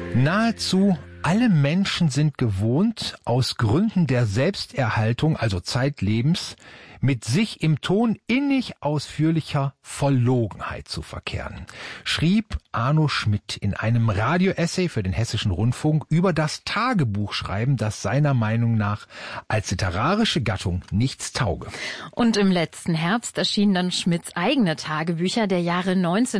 Nahezu alle Menschen sind gewohnt, aus Gründen der Selbsterhaltung, also zeitlebens, mit sich im Ton innig ausführlicher Verlogenheit zu verkehren, schrieb Arno Schmidt in einem Radio-Essay für den Hessischen Rundfunk über das Tagebuchschreiben, das seiner Meinung nach als literarische Gattung nichts tauge. Und im letzten Herbst erschienen dann Schmidts eigene Tagebücher der Jahre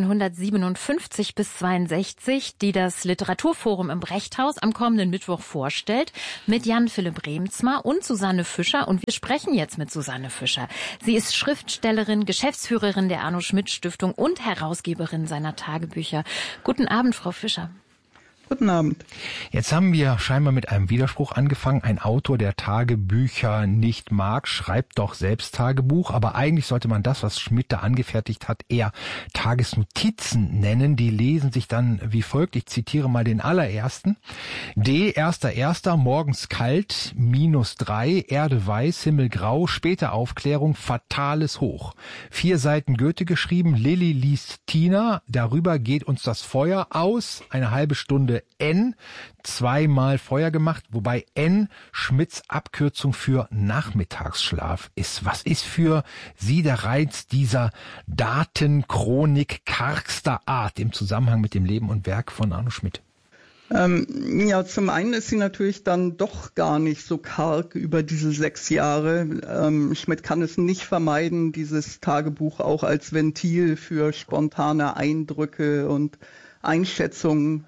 1957 bis 62, die das Literaturforum im Brechthaus am kommenden Mittwoch vorstellt, mit Jan-Philipp Remzma und Susanne Fischer. Und wir sprechen jetzt mit Susanne Fischer. Sie ist Schriftstellerin, Geschäftsführerin der Arno Schmidt Stiftung und Herausgeberin seiner Tagebücher. Guten Abend, Frau Fischer. Guten Abend. Jetzt haben wir scheinbar mit einem Widerspruch angefangen. Ein Autor, der Tagebücher nicht mag, schreibt doch selbst Tagebuch. Aber eigentlich sollte man das, was Schmidt da angefertigt hat, eher Tagesnotizen nennen. Die lesen sich dann wie folgt. Ich zitiere mal den allerersten. D. 1.1. Morgens kalt, -3, Erde weiß, Himmel grau, späte Aufklärung, fatales Hoch. 4 Seiten Goethe geschrieben, Lilly liest Tina, darüber geht uns das Feuer aus, eine halbe Stunde N, 2-mal Feuer gemacht, wobei N Schmidts Abkürzung für Nachmittagsschlaf ist. Was ist für Sie der Reiz dieser Datenchronik kargster Art im Zusammenhang mit dem Leben und Werk von Arno Schmidt? Ja, zum einen ist sie natürlich dann doch gar nicht so karg über diese 6 Jahre. Schmidt kann es nicht vermeiden, dieses Tagebuch auch als Ventil für spontane Eindrücke und Einschätzungen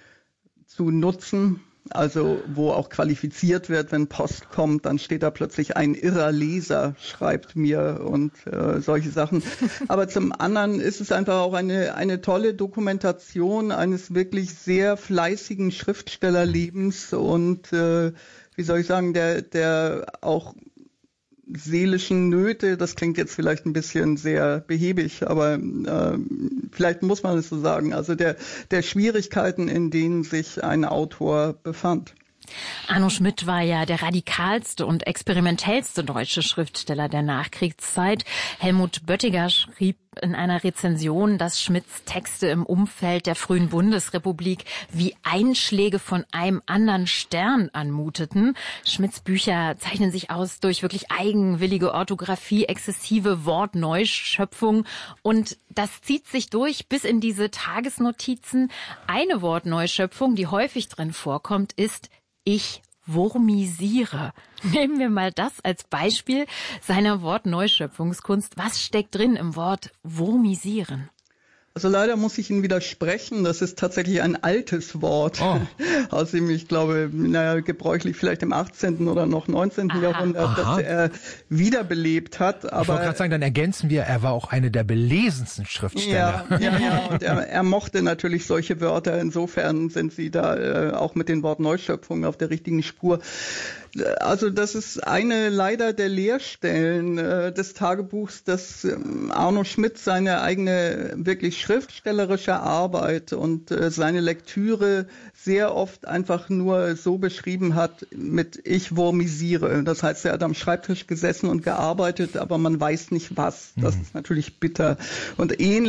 zu nutzen, also wo auch qualifiziert wird, wenn Post kommt, dann steht da plötzlich ein irrer Leser, schreibt mir und solche Sachen. Aber zum anderen ist es einfach auch eine tolle Dokumentation eines wirklich sehr fleißigen Schriftstellerlebens und wie soll ich sagen, der auch seelischen Nöte, das klingt jetzt vielleicht ein bisschen sehr behäbig, aber vielleicht muss man es so sagen, also der Schwierigkeiten, in denen sich ein Autor befand. Arno Schmidt war ja der radikalste und experimentellste deutsche Schriftsteller der Nachkriegszeit. Helmut Böttiger schrieb in einer Rezension, dass Schmidts Texte im Umfeld der frühen Bundesrepublik wie Einschläge von einem anderen Stern anmuteten. Schmidts Bücher zeichnen sich aus durch wirklich eigenwillige Orthographie, exzessive Wortneuschöpfung und das zieht sich durch bis in diese Tagesnotizen. Eine Wortneuschöpfung, die häufig drin vorkommt, ist ich wurmisiere. Nehmen wir mal das als Beispiel seiner Wortneuschöpfungskunst. Was steckt drin im Wort wurmisieren? Also leider muss ich Ihnen widersprechen, das ist tatsächlich ein altes Wort, aus dem ich glaube, gebräuchlich vielleicht im 18. oder noch 19. Jahrhundert, das er wiederbelebt hat. Aber ich wollte gerade sagen, dann ergänzen wir, er war auch eine der belesensten Schriftsteller. Ja, und er mochte natürlich solche Wörter, insofern sind Sie da auch mit den Wortneuschöpfungen auf der richtigen Spur. Also das ist eine leider der Leerstellen des Tagebuchs, dass Arno Schmidt seine eigene wirklich schriftstellerische Arbeit und seine Lektüre sehr oft einfach nur so beschrieben hat mit ich wurmisiere. Das heißt, er hat am Schreibtisch gesessen und gearbeitet, aber man weiß nicht was. Das ist natürlich bitter. Und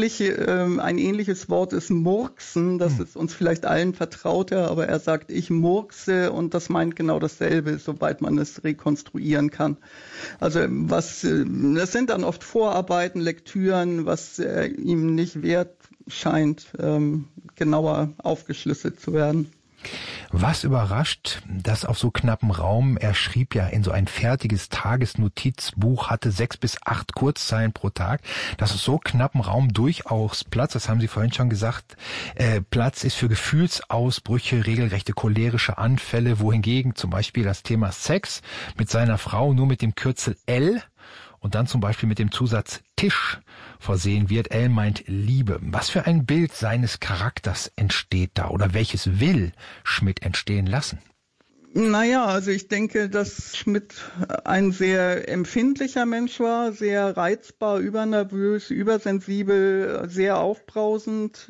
ein ähnliches Wort ist murksen. Das ist uns vielleicht allen vertrauter, aber er sagt, ich murkse und das meint genau dasselbe, soweit man es rekonstruieren kann. Also das sind dann oft Vorarbeiten, Lektüren, was ihm nicht wert scheint, genauer aufgeschlüsselt zu werden. Was überrascht, dass auf so knappem Raum, er schrieb ja in so ein fertiges Tagesnotizbuch, hatte 6 bis 8 Kurzzeilen pro Tag, dass auf so knappem Raum durchaus Platz, das haben Sie vorhin schon gesagt, Platz ist für Gefühlsausbrüche, regelrechte cholerische Anfälle, wohingegen zum Beispiel das Thema Sex mit seiner Frau nur mit dem Kürzel L und dann zum Beispiel mit dem Zusatz Tisch versehen wird. L meint Liebe. Was für ein Bild seines Charakters entsteht da oder welches will Schmidt entstehen lassen? Naja, also ich denke, dass Schmidt ein sehr empfindlicher Mensch war, sehr reizbar, übernervös, übersensibel, sehr aufbrausend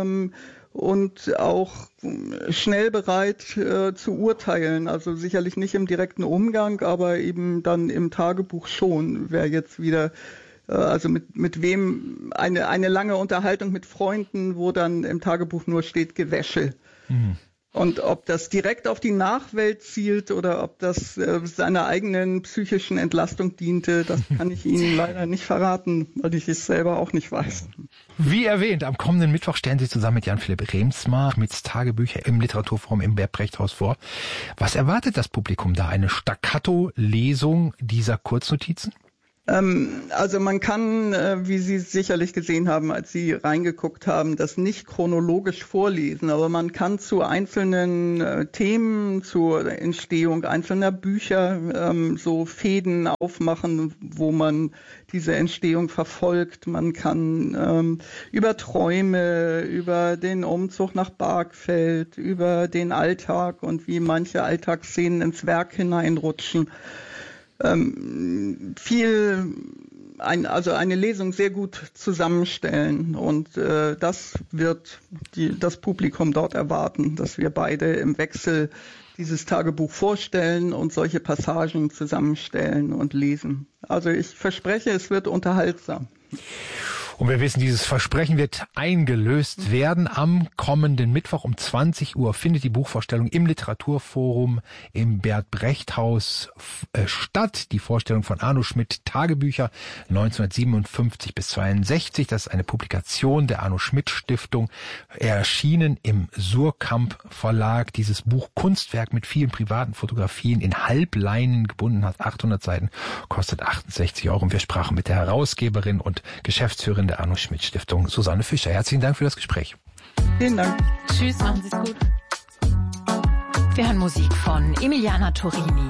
und auch schnell bereit zu urteilen. Also sicherlich nicht im direkten Umgang, aber eben dann im Tagebuch schon. Wer jetzt wieder also mit wem eine lange Unterhaltung mit Freunden, wo dann im Tagebuch nur steht Gewäsche. Und ob das direkt auf die Nachwelt zielt oder ob das seiner eigenen psychischen Entlastung diente, das kann ich Ihnen leider nicht verraten, weil ich es selber auch nicht weiß. Wie erwähnt, am kommenden Mittwoch stellen Sie zusammen mit Jan-Philipp Remsmar Schmidts Tagebücher im Literaturforum im Bert-Brecht-Haus vor. Was erwartet das Publikum da? Eine Staccato-Lesung dieser Kurznotizen? Also man kann, wie Sie sicherlich gesehen haben, als Sie reingeguckt haben, das nicht chronologisch vorlesen, aber man kann zu einzelnen Themen, zur Entstehung einzelner Bücher so Fäden aufmachen, wo man diese Entstehung verfolgt. Man kann über Träume, über den Umzug nach Bargfeld, über den Alltag und wie manche Alltagsszenen ins Werk hineinrutschen, also eine Lesung sehr gut zusammenstellen, und das wird das Publikum dort erwarten, dass wir beide im Wechsel dieses Tagebuch vorstellen und solche Passagen zusammenstellen und lesen. Also ich verspreche, es wird unterhaltsam. Und wir wissen, dieses Versprechen wird eingelöst werden. Am kommenden Mittwoch um 20 Uhr findet die Buchvorstellung im Literaturforum im Bert-Brecht-Haus statt. Die Vorstellung von Arno Schmidt, Tagebücher 1957 bis 62. Das ist eine Publikation der Arno Schmidt Stiftung, erschienen im Surkamp Verlag. Dieses Buch, Kunstwerk mit vielen privaten Fotografien, in Halbleinen gebunden, hat 800 Seiten, kostet 68 €. Und wir sprachen mit der Herausgeberin und Geschäftsführerin der Arno Schmidt Stiftung, Susanne Fischer. Herzlichen Dank für das Gespräch. Vielen Dank. Tschüss, machen Sie es gut. Wir hören Musik von Emiliana Torini.